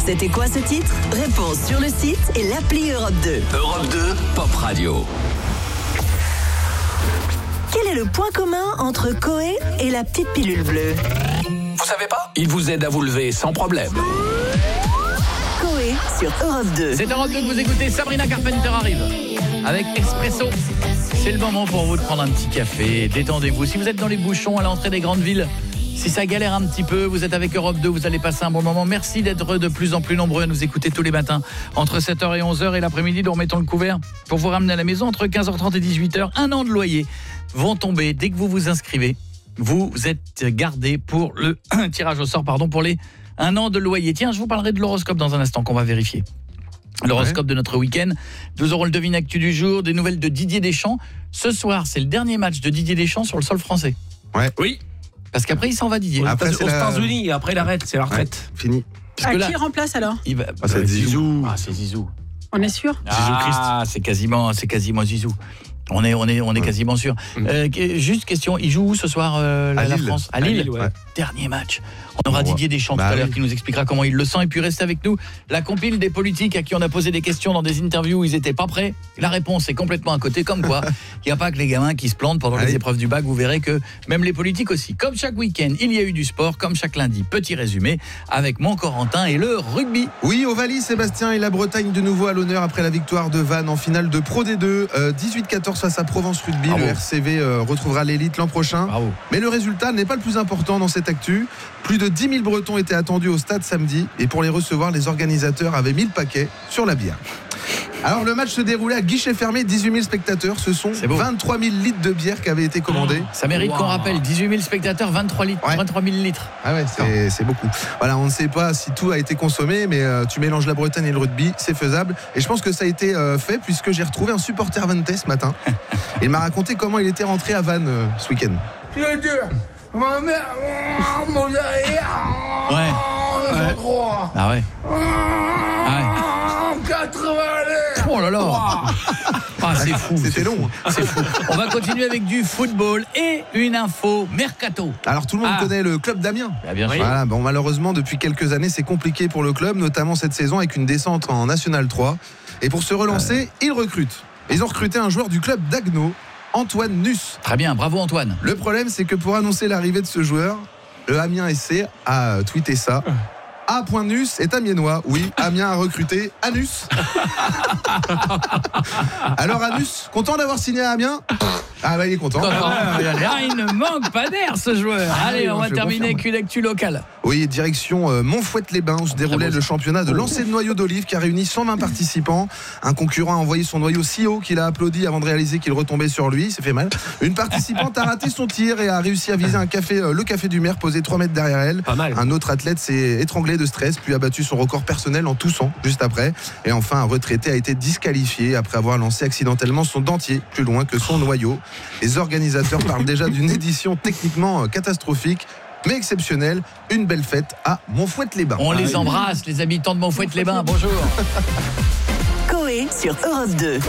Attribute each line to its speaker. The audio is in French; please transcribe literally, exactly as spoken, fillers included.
Speaker 1: C'était quoi ce titre? Réponse sur le site et l'appli Europe deux.
Speaker 2: Europe deux, Pop Radio.
Speaker 1: Quel est le point commun entre Coé et la petite pilule bleue?
Speaker 2: Vous savez pas? Il vous aide à vous lever sans problème.
Speaker 1: Coé sur Europe deux.
Speaker 3: C'est Europe deux que vous écoutez. Sabrina Carpenter arrive avec Espresso. C'est le moment pour vous de prendre un petit café. Détendez-vous. Si vous êtes dans les bouchons à l'entrée des grandes villes, si ça galère un petit peu, vous êtes avec Europe deux, vous allez passer un bon moment. Merci d'être de plus en plus nombreux à nous écouter tous les matins entre sept heures et onze heures, et l'après-midi nous remettons le couvert pour vous ramener à la maison entre quinze heures trente et dix-huit heures. Un an de loyer vont tomber dès que vous vous inscrivez. Vous êtes gardé pour le tirage au sort, pardon, pour les un an de loyer. Tiens, je vous parlerai de l'horoscope dans un instant qu'on va vérifier. L'horoscope ouais. de notre week-end. Nous aurons le devine actu du jour, des nouvelles de Didier Deschamps. Ce soir, c'est le dernier match de Didier Deschamps sur le sol français.
Speaker 4: Ouais.
Speaker 3: Oui. Parce qu'après, il s'en va, Didier.
Speaker 4: Après, c'est
Speaker 5: aux
Speaker 4: la...
Speaker 5: États-Unis, et après, il arrête, c'est la retraite.
Speaker 4: Ouais, fini.
Speaker 6: À là, qui remplace alors?
Speaker 3: Il va...
Speaker 4: ah, C'est Zizou.
Speaker 3: Ah, c'est Zizou.
Speaker 6: On est sûr?
Speaker 3: Ah, c'est quasiment, c'est quasiment Zizou. On est, on est, on est ouais. quasiment sûr. Euh, juste question, il joue où ce soir euh, la, la France? À Lille, à Lille ouais. Dernier match. On aura oh, Didier Deschamps bah, tout à l'heure oui. qui nous expliquera comment il le sent. Et puis restez avec nous. La compile des politiques à qui on a posé des questions dans des interviews où ils n'étaient pas prêts. La réponse est complètement à côté. Comme quoi, il n'y a pas que les gamins qui se plantent pendant Allez. les épreuves du bac. Vous verrez que même les politiques aussi. Comme chaque week-end, il y a eu du sport. Comme chaque lundi, petit résumé avec mon Corentin et le rugby.
Speaker 4: Oui, Ovalie, Sébastien et la Bretagne de nouveau à l'honneur après la victoire de Vannes en finale de Pro D deux. Euh, dix-huit quatorze face à Provence Rugby. Bravo. Le R C V euh, retrouvera l'élite l'an prochain. Bravo. Mais le résultat n'est pas le plus important dans cette actu. Plus de dix mille Bretons étaient attendus au stade samedi, et pour les recevoir, les organisateurs avaient mis le paquet sur la bière. Alors le match se déroulait à guichet fermé, dix-huit mille spectateurs, ce sont vingt-trois mille litres de bière qui avaient été commandés.
Speaker 3: Ça mérite wow. qu'on rappelle, dix-huit mille spectateurs, vingt-trois litres, ouais. vingt-trois mille litres.
Speaker 4: Ah ouais, c'est, c'est beaucoup. Voilà, on ne sait pas si tout a été consommé, mais euh, tu mélanges la Bretagne et le rugby, c'est faisable. Et je pense que ça a été euh, fait, puisque j'ai retrouvé un supporter vantais ce matin. Il m'a raconté comment il était rentré à Vannes euh, ce week-end.
Speaker 7: C'est dur. Ma mère, mon derrière.
Speaker 3: Ouais. ouais. Ah ouais. Ah ouais.
Speaker 7: quatre-vingts.
Speaker 3: Oh là là. Ah, c'est fou.
Speaker 4: C'était
Speaker 3: c'est
Speaker 4: long.
Speaker 3: Fou. C'est fou. On va continuer avec du football et une info mercato.
Speaker 4: Alors tout le monde ah. connaît le club d'Amiens.
Speaker 3: Ah, bien sûr.
Speaker 4: Voilà, bon, malheureusement, depuis quelques années, c'est compliqué pour le club, notamment cette saison avec une descente en National trois. Et pour se relancer, ils recrutent. Ils ont recruté un joueur du club d'Agno, Antoine Nuss.
Speaker 3: Très bien, bravo Antoine.
Speaker 4: Le problème, c'est que pour annoncer l'arrivée de ce joueur, le Amiens S C a tweeté ça. A.Nuss est amiénois. Oui, Amiens a recruté Anus. Alors Anus, content d'avoir signé à Amiens? Ah bah il est content.
Speaker 3: Ah, il ne manque pas d'air ce joueur. Ah, Allez, on va terminer avec une actu locale.
Speaker 4: Oui, direction euh, Montfouette-les-Bains où se déroulait le championnat de lancer de noyau d'olive qui a réuni cent vingt participants. Un concurrent a envoyé son noyau si haut qu'il a applaudi avant de réaliser qu'il retombait sur lui. Ça fait mal. Une participante a raté son tir et a réussi à viser un café, euh, le café du maire posé trois mètres derrière elle.
Speaker 5: Pas mal.
Speaker 4: Un autre athlète s'est étranglé de stress puis a battu son record personnel en toussant juste après. Et enfin, un retraité a été disqualifié après avoir lancé accidentellement son dentier plus loin que son noyau. Les organisateurs parlent déjà d'une édition techniquement catastrophique mais exceptionnelle. Une belle fête à Montfouette-les-Bains.
Speaker 3: On les embrasse, les habitants de Montfouette-les-Bains. Bonjour.
Speaker 1: Coé sur Europe deux.